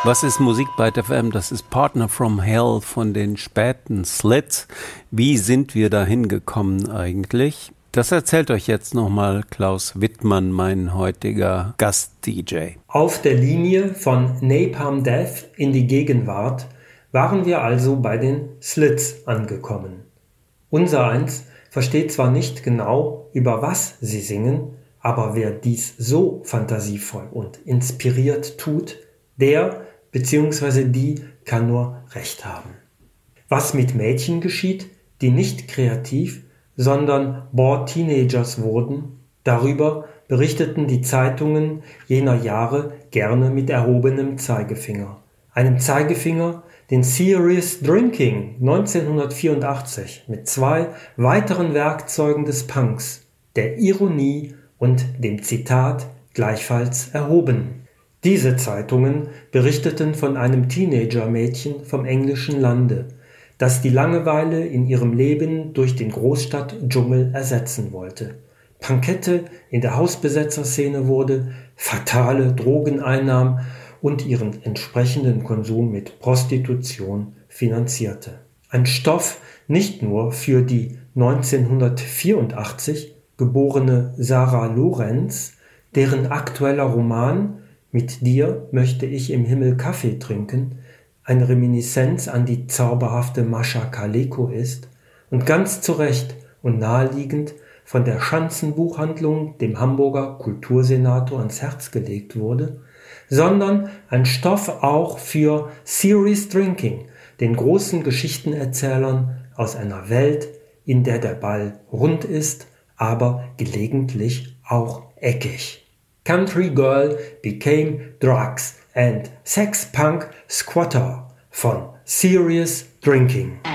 Was ist Musik bei FM? Das ist Partner from Hell von den späten Slits. Wie sind wir da hingekommen eigentlich? Das erzählt euch jetzt nochmal Klaus Wittmann, mein heutiger Gast-DJ. Auf der Linie von Napalm Death in die Gegenwart waren wir also bei den Slits angekommen. Unsereins versteht zwar nicht genau, über was sie singen, aber wer dies so fantasievoll und inspiriert tut, der bzw. die kann nur Recht haben. Was mit Mädchen geschieht, die nicht kreativ, sondern bored Teenagers wurden, darüber berichteten die Zeitungen jener Jahre gerne mit erhobenem Zeigefinger. Einem Zeigefinger, den Serious Drinking 1984 mit 2 weiteren Werkzeugen des Punks, der Ironie und dem Zitat gleichfalls erhoben. Diese Zeitungen berichteten von einem Teenager-Mädchen vom englischen Lande, das die Langeweile in ihrem Leben durch den Großstadtdschungel ersetzen wollte. Punkette in der Hausbesetzerszene wurde, fatale Drogen einnahm und ihren entsprechenden Konsum mit Prostitution finanzierte. Ein Stoff nicht nur für die 1984 geborene Sarah Lorenz, deren aktueller Roman Mit dir möchte ich im Himmel Kaffee trinken eine Reminiszenz an die zauberhafte Mascha Kaleko ist und ganz zu Recht und naheliegend von der Schanzenbuchhandlung dem Hamburger Kultursenator ans Herz gelegt wurde, sondern ein Stoff auch für Serious Drinking, den großen Geschichtenerzählern aus einer Welt, in der der Ball rund ist, aber gelegentlich auch eckig. Country Girl Became Drugs and Sex Punk Squatter von Serious Drinking.